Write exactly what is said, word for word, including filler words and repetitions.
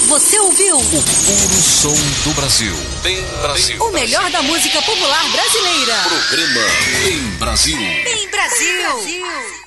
Você ouviu? O puro som do Brasil. Bem Brasil. O melhor da música popular brasileira. Programa Bem Brasil. Bem Brasil. Bem Brasil.